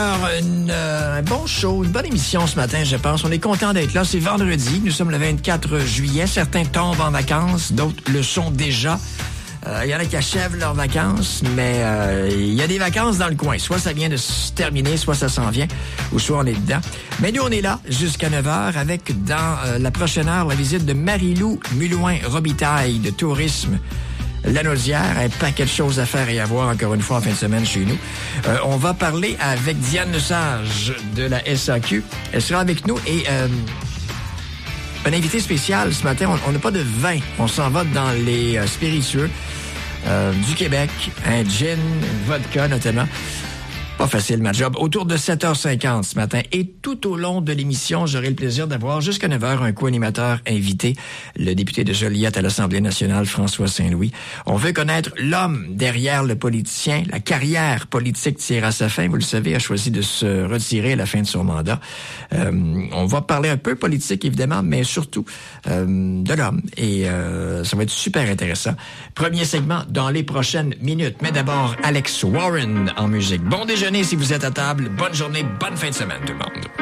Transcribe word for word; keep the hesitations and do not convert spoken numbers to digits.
Alors, une, euh, un bon show, une bonne émission ce matin, je pense. On est content d'être là. C'est vendredi. Nous sommes le vingt-quatre juillet. Certains tombent en vacances, d'autres le sont déjà. Il euh, y en a qui achèvent leurs vacances, mais il euh, y a des vacances dans le coin. Soit ça vient de se terminer, soit ça s'en vient, ou soit on est dedans. Mais nous, on est là jusqu'à neuf heures avec, dans euh, la prochaine heure, la visite de Marie-Lou Mulouin-Robitaille de Tourisme Lanaudière. Un paquet de choses à faire et à voir encore une fois en fin de semaine chez nous. Euh, on va parler avec Diane Lesage de la S A Q. Elle sera avec nous et... Euh, un invité spécial ce matin, on n'a pas de vin. On s'en va dans les euh, spiritueux euh, du Québec. Un gin, une vodka notamment. Pas facile, ma job. Autour de sept heures cinquante ce matin. Et tout au long de l'émission, j'aurai le plaisir d'avoir jusqu'à neuf heures un co-animateur invité, le député de Joliette à l'Assemblée nationale, François Saint-Louis. On veut connaître l'homme derrière le politicien. La carrière politique tire à sa fin. Vous le savez, a choisi de se retirer à la fin de son mandat. Euh, on va parler un peu politique, évidemment, mais surtout euh, de l'homme. Et euh, ça va être super intéressant. Premier segment dans les prochaines minutes. Mais d'abord, Alex Warren en musique. Bon déjeuner si vous êtes à table. Bonne journée, bonne fin de semaine tout le monde.